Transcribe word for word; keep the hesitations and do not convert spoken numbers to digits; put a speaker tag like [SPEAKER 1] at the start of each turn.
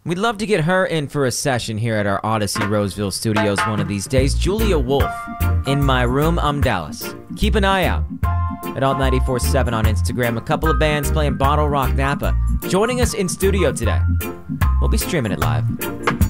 [SPEAKER 1] We'd love to get her in for a session here at our Odyssey Roseville studios one of these days. Julia Wolf, In My Room, I'm Dallas. Keep an eye out at Alt ninety-four point seven on Instagram. A couple of bands playing Bottle Rock Napa joining us in studio today. We'll be streaming it live.